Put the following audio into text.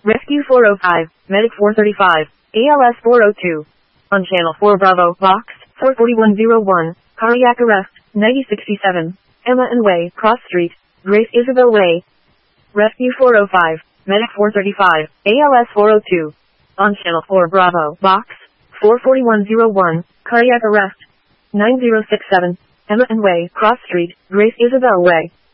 Rescue 405, Medic 435, ALS 402. On Channel 4 Bravo, Box 44101, cardiac arrest, 9067, Emma and Way, Cross Street, Grace Isabel Way. Rescue 405, Medic 435, ALS 402. On Channel 4 Bravo, Box 44101, cardiac arrest, 9067, Emma and Way, Cross Street, Grace Isabel Way.